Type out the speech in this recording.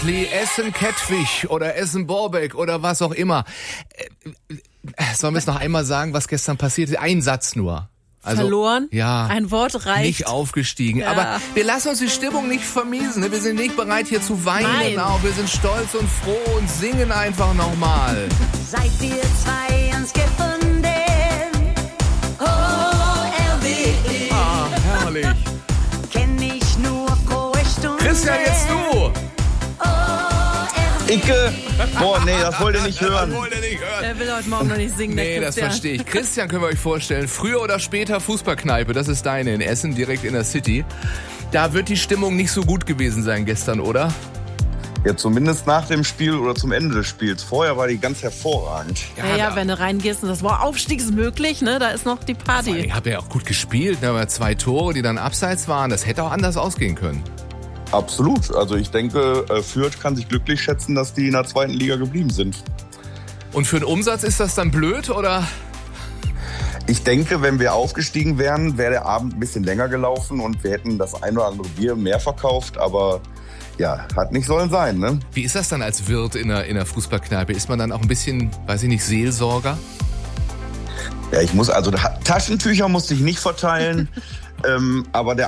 Essen-Kettwig oder Essen-Borbeck oder was auch immer. Sollen wir es noch einmal sagen, was gestern passiert ist? Ein Satz nur. Also, verloren? Ja. Ein Wort reicht. Nicht aufgestiegen. Ja. Aber wir lassen uns die Stimmung nicht vermiesen. Wir sind nicht bereit hier zu weinen. Nein. Auch. Wir sind stolz und froh und singen einfach nochmal. Seid ihr zwei uns gefunden? Oh, RWE. Ah, herrlich. Kenn ich nur frohe Stunden. Christian, jetzt du. Oh, RWE. Icke! Boah, nee, das wollt ihr nicht hören. Das wollt ihr nicht hören. Er will heute Morgen noch nicht singen. Nee, der das Christian. verstehe ich. Christian, können wir euch vorstellen, früher oder später Fußballkneipe, das ist deine in Essen, direkt in der City. Da wird die Stimmung nicht so gut gewesen sein gestern, oder? Ja, zumindest nach dem Spiel oder zum Ende des Spiels. Vorher war die ganz hervorragend. Ja, wenn du reingehst und das war Aufstieg ist möglich, ne? Da ist noch die Party. Ich habe ja auch gut gespielt, ne? Aber 2 Tore, die dann abseits waren, das hätte auch anders ausgehen können. Absolut. Also ich denke, Fürth kann sich glücklich schätzen, dass die in der 2. Liga geblieben sind. Und für den Umsatz ist das dann blöd, oder? Ich denke, wenn wir aufgestiegen wären, wäre der Abend ein bisschen länger gelaufen und wir hätten das ein oder andere Bier mehr verkauft. Aber ja, hat nicht sollen sein, ne? Wie ist das dann als Wirt in der Fußballkneipe? Ist man dann auch ein bisschen, weiß ich nicht, Seelsorger? Ja, Taschentücher musste ich nicht verteilen, aber der